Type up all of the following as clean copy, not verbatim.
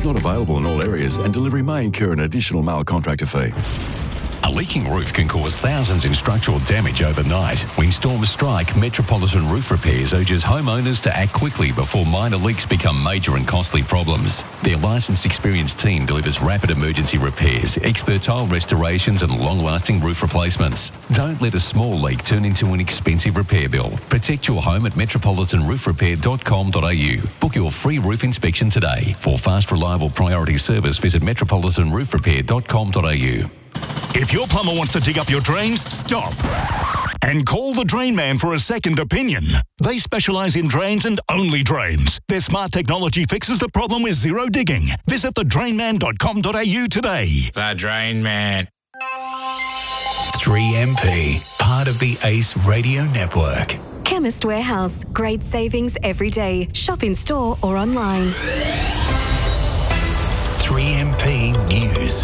not available in all areas and delivery may incur an additional mail contractor fee. A leaking roof can cause thousands in structural damage overnight. When storms strike, Metropolitan Roof Repairs urges homeowners to act quickly before minor leaks become major and costly problems. Their licensed, experienced team delivers rapid emergency repairs, expert tile restorations and long-lasting roof replacements. Don't let a small leak turn into an expensive repair bill. Protect your home at metropolitanroofrepair.com.au. Book your free roof inspection today. For fast, reliable priority service, visit metropolitanroofrepair.com.au. If your plumber wants to dig up your drains, stop. And call the Drain Man for a second opinion. They specialise in drains and only drains. Their smart technology fixes the problem with zero digging. Visit thedrainman.com.au today. The Drain Man. 3MP, part of the ACE Radio Network. Chemist Warehouse. Great savings every day. Shop in store or online. 3MP News.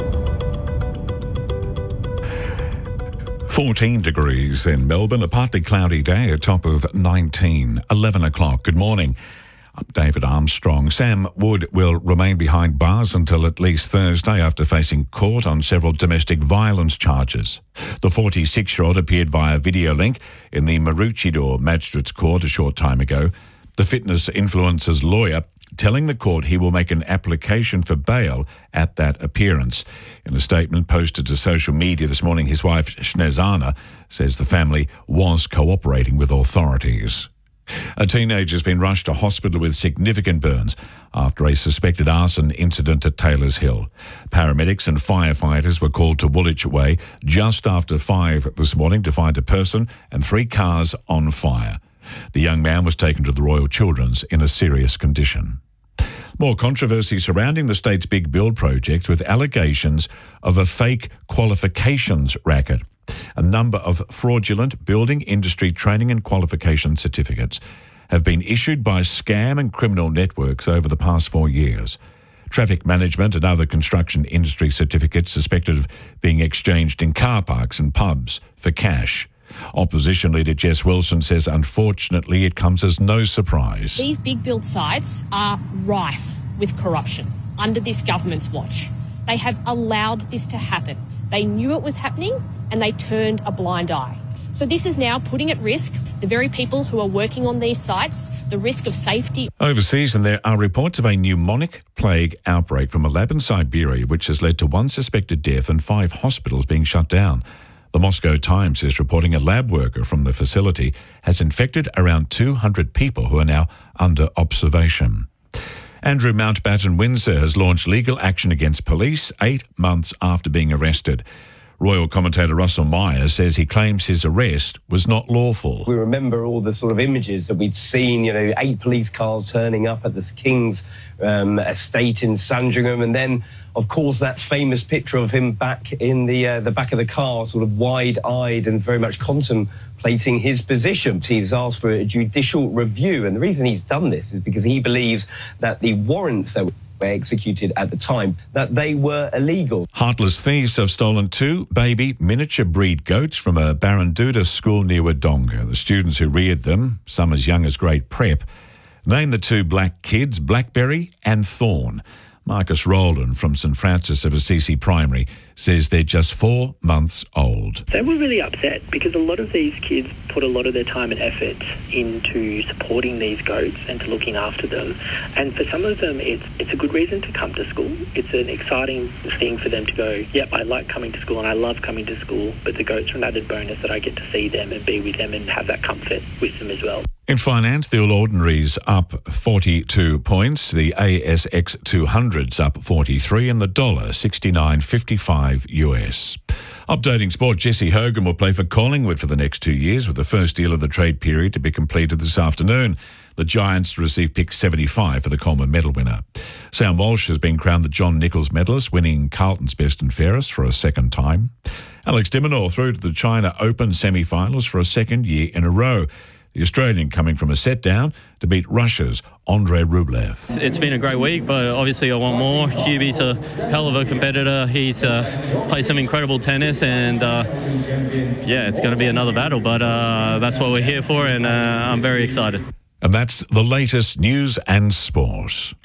14 degrees in Melbourne, a partly cloudy day, a top of 19, 11 o'clock. Good morning. I'm David Armstrong. Sam Wood will remain behind bars until at least Thursday after facing court on several domestic violence charges. The 46-year-old appeared via video link in the Maroochydore Magistrates Court a short time ago. The fitness influencer's lawyer telling the court he will make an application for bail at that appearance. In a statement posted to social media this morning, his wife, Snezana, says the family was cooperating with authorities. A teenager has been rushed to hospital with significant burns after a suspected arson incident at Taylors Hill. Paramedics and firefighters were called to Woolwich Way just after 5 this morning to find a person and 3 cars on fire. The young man was taken to the Royal Children's in a serious condition. More controversy surrounding the state's big build projects with allegations of a fake qualifications racket. A number of fraudulent building industry training and qualification certificates have been issued by scam and criminal networks over the past 4 years. Traffic management and other construction industry certificates suspected of being exchanged in car parks and pubs for cash. Opposition leader Jess Wilson says, unfortunately, it comes as no surprise. These big build sites are rife with corruption under this government's watch. They have allowed this to happen. They knew it was happening and they turned a blind eye. So this is now putting at risk the very people who are working on these sites, the risk of safety. Overseas, and there are reports of a pneumonic plague outbreak from a lab in Siberia, which has led to 1 suspected death and 5 hospitals being shut down. The Moscow Times is reporting a lab worker from the facility has infected around 200 people who are now under observation. Andrew Mountbatten Windsor has launched legal action against police 8 months after being arrested. Royal commentator Russell Myers says he claims his arrest was not lawful. We remember all the sort of images that we'd seen, 8 police cars turning up at the King's estate in Sandringham, and then, of course, that famous picture of him back in the back of the car, sort of wide-eyed and very much contemplating his position. He's asked for a judicial review, and the reason he's done this is because he believes that the warrants that were executed at the time, that they were illegal. Heartless thieves have stolen 2 baby miniature breed goats from a Barranduda school near Wodonga. The students who reared them, some as young as grade prep, named the 2 black kids Blackberry and Thorn. Marcus Rowland from St Francis of Assisi Primary says they're just 4 months old. They were really upset because a lot of these kids put a lot of their time and effort into supporting these goats and to looking after them. And for some of them, it's a good reason to come to school. It's an exciting thing for them to go, yep, I like coming to school and I love coming to school, but the goats are an added bonus that I get to see them and be with them and have that comfort with them as well. In finance, the All Ordinaries up 42 points, the ASX 200's up 43 and the dollar 69.55 US. Updating sport, Jesse Hogan will play for Collingwood for the next 2 years with the first deal of the trade period to be completed this afternoon. The Giants receive pick 75 for the Coleman medal winner. Sam Walsh has been crowned the John Nichols medalist, winning Carlton's best and fairest for a second time. Alex de Minaur through to the China Open semi-finals for a second year in a row. The Australian coming from a set down to beat Russia's Andrei Rublev. It's been a great week, but obviously I want more. Hubie's a hell of a competitor. He's played some incredible tennis, and it's going to be another battle, but that's what we're here for, and I'm very excited. And that's the latest news and sport.